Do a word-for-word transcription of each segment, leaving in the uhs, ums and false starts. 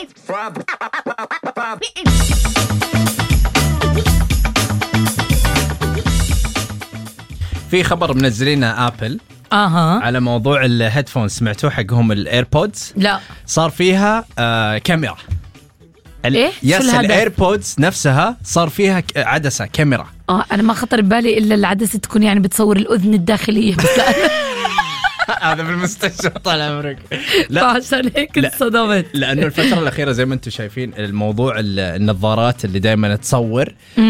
في خبر منزلينه ابل اها على موضوع الهيدفون، سمعتوه حقهم الايربودز؟ لا صار فيها آه كاميرا. ايه يس الايربودز نفسها صار فيها ك- عدسه كاميرا. اه انا ما خطر ببالي الا العدسه تكون يعني بتصور الاذن الداخليه بس هذا بالمستشفى طال عمرك. لا عشان هيك انصدمت، لانه الفتره الاخيره زي ما انتم شايفين الموضوع النظارات اللي دائما تصور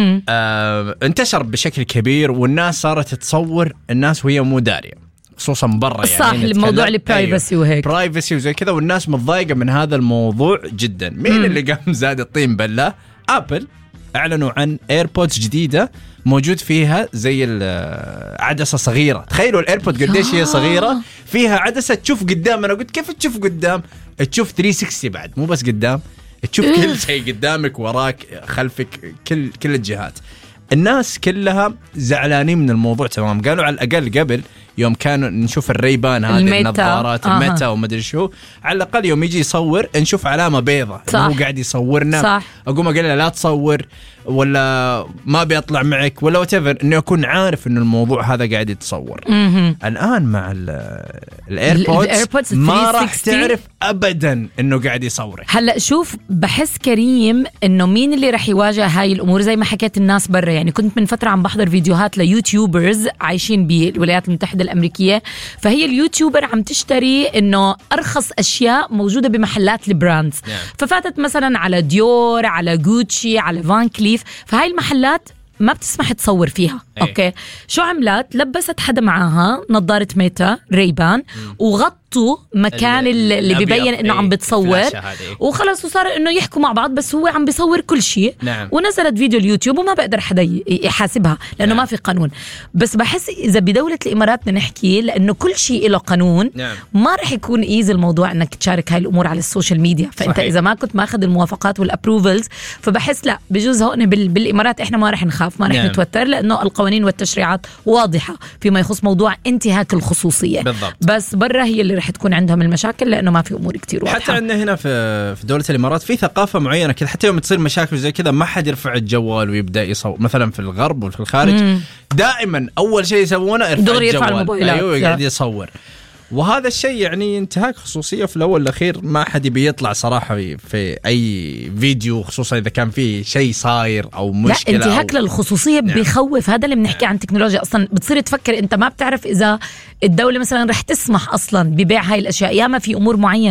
آه انتشر بشكل كبير، والناس صارت تصور الناس وهي مو داريه، خصوصا برا يعني. صح، الموضوع البرايفسي أيوه. وهيك برايفسي وزي كذا، والناس متضايقه من هذا الموضوع جدا. مين مم. اللي قام زاد الطين بله؟ ابل اعلنوا عن ايربودز جديده موجود فيها زي العدسه صغيره. تخيلوا الايربود قديش هي صغيره، فيها عدسه تشوف قدام. انا قلت كيف تشوف قدام؟ تشوف ثلاثمية وستين بعد، مو بس قدام، تشوف كل شيء قدامك وراك خلفك، كل كل الجهات. الناس كلها زعلانين من الموضوع تمام. قالوا على الأقل قبل يوم كانوا نشوف الريبان هذه النظارات آه. الميتا ومدري شو، على الأقل يوم يجي يصور نشوف علامة بيضة هو قاعد يصورنا. صح. أقوم أقول له لا تصور ولا ما بيطلع معك ولا whatever، إنه يكون عارف إنه الموضوع هذا قاعد يتصور. م-م. الآن مع الإيربودز ما راح تعرف أبدا إنه قاعد يصورك. هلأ شوف، بحس كريم إنه مين اللي راح يواجه هاي الأمور زي ما حكيت الناس برا. يعني كنت من فترة عم بحضر فيديوهات ليوتيوبرز عايشين بالولايات المتحدة الأمريكية، فهي اليوتيوبر عم تشتري إنه أرخص أشياء موجودة بمحلات البراندز. yeah. ففاتت مثلا على ديور، على غوتشي، على فان كليف، فهاي المحلات ما بتسمح تصور فيها. أي. أوكي، شو عملت؟ لبست حدا معاها نظارة ميتا ريبان وغطوا مكان اللي, اللي بيبين إنه عم بتصور، وخلص وصار إنه يحكوا مع بعض بس هو عم بيصور كل شيء. نعم. ونزلت فيديو اليوتيوب وما بقدر حدا يحاسبها لأنه نعم. ما في قانون. بس بحس إذا بدولة الإمارات بدنا نحكي، لأنه كل شيء له قانون. نعم. ما رح يكون إيزي الموضوع إنك تشارك هاي الأمور على السوشيال ميديا. فأنت صحيح. إذا ما كنت ماخذ الموافقات والأبروفلز، فبحس لا، بجوز هون بالإمارات إحنا ما رح نخاف، ما رح نعم. نتوتر، لأنه القوانين والتشريعات واضحة فيما يخص موضوع انتهاك الخصوصية. بالضبط. بس برا هي اللي رح تكون عندهم المشاكل، لأنه ما في أمور كتير واضحة. حتى عندنا هنا في في دولة الإمارات في ثقافة معينة كده، حتى يوم تصير مشاكل زي كذا ما حد يرفع الجوال ويبدأ يصور. مثلا في الغرب وفي الخارج مم. دائما أول شيء يسوونه يرفع الجوال. أيوه قاعد يصور. وهذا الشيء يعني انتهاك خصوصية في الأول الأخير. ما حد بيطلع صراحة في أي فيديو، خصوصا إذا كان فيه شيء صاير أو مشكلة. لا، انتهاك أو... للخصوصية نعم. بيخوف. هذا اللي بنحكي عن تكنولوجيا أصلا. بتصير تفكر أنت ما بتعرف إذا الدولة مثلا رح تسمح أصلا ببيع هاي الأشياء، ياما في أمور معينة